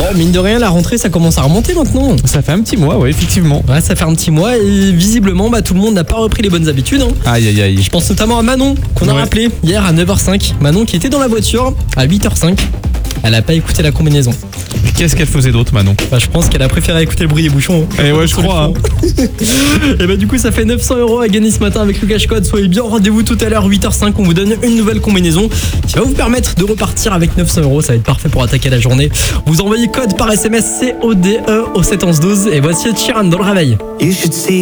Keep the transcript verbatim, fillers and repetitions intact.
Bon, mine de rien, la rentrée, ça commence à remonter maintenant. Ça fait un petit mois, ouais, effectivement. Ouais, ça fait un petit mois et visiblement, bah, tout le monde n'a pas repris les bonnes habitudes. Hein. Aïe, aïe, aïe. Je pense notamment à Manon, qu'on a Ouais. rappelé hier à neuf heures cinq. Manon qui était dans la voiture à huit heures cinq. Elle a pas écouté la combinaison. Mais qu'est-ce qu'elle faisait d'autre, Manon? Bah, je pense qu'elle a préféré écouter le bruit des bouchons. Eh ouais, je crois. Hein. Et bah, du coup, ça fait neuf cents euros à gagner ce matin avec le cash code. Soyez bien, rendez-vous tout à l'heure, huit heures cinq. On vous donne une nouvelle combinaison qui va vous permettre de repartir avec neuf cents euros. Ça va être parfait pour attaquer la journée. Vous envoyez code par S M S C O D E au sept onze douze. Et voici Chiran dans le réveil. You should see